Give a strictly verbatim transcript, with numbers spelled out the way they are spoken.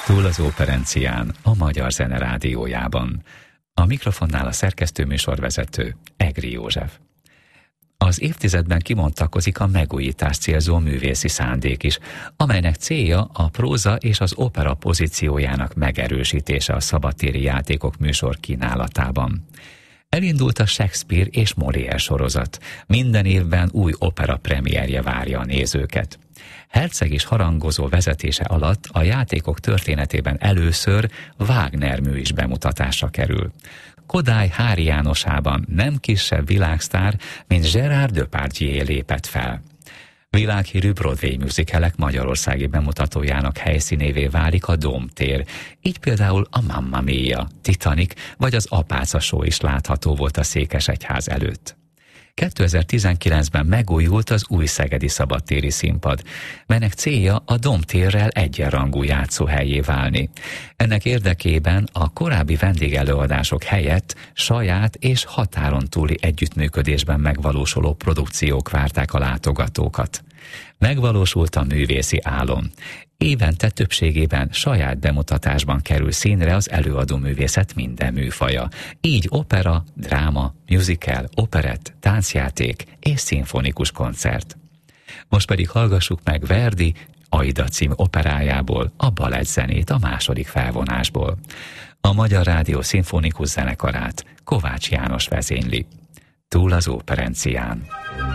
Túl az Operencián, a Magyar Zene Rádiójában. A mikrofonnál a szerkesztő műsorvezető, Egri József. Az évtizedben kimontakozik a megújítás célzó művészi szándék is, amelynek célja a próza és az opera pozíciójának megerősítése a szabadtéri játékok műsor kínálatában. Elindult a Shakespeare és Molière sorozat. Minden évben új opera premierje várja a nézőket. Herceg és harangozó vezetése alatt a játékok történetében először Wagner mű is bemutatásra kerül. Kodály Hári Jánosában nem kisebb világsztár, mint Gérard Depardieu lépett fel. Világhírű Broadway musicalek magyarországi bemutatójának helyszínévé válik a Dómtér, így például a Mamma Mia, Titanic vagy az Apáca Show is látható volt a Székesegyház előtt. kétezer-tizenkilencben megújult az új szegedi szabadtéri színpad, melynek célja a Dómtérrel egyenrangú játszóhellyé válni. Ennek érdekében a korábbi vendégelőadások helyett saját és határon túli együttműködésben megvalósuló produkciók várták a látogatókat. Megvalósult a művészi álom. Évente többségében saját bemutatásban kerül színre az előadó művészet minden műfaja. Így opera, dráma, musical, operett, táncjáték és szimfonikus koncert. Most pedig hallgassuk meg Verdi Aida című operájából a balettzenét a második felvonásból. A Magyar Rádió szimfonikus zenekarát Kovács János vezényli. Túl az Operencián.